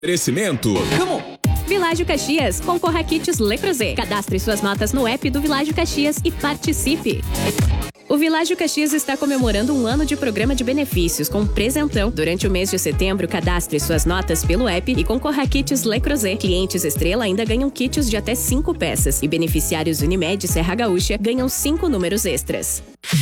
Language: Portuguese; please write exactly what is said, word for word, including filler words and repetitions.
Oferecimento. Világio Caxias, concorra a kits Le Creuset. Cadastre suas notas no app do Világio Caxias e participe. O Világio Caxias está comemorando um ano de programa de benefícios com um presentão. Durante o mês de setembro, cadastre suas notas pelo app e concorra a kits Le Creuset. Clientes Estrela ainda ganham kits de até cinco peças e beneficiários Unimed Serra Gaúcha ganham cinco números extras.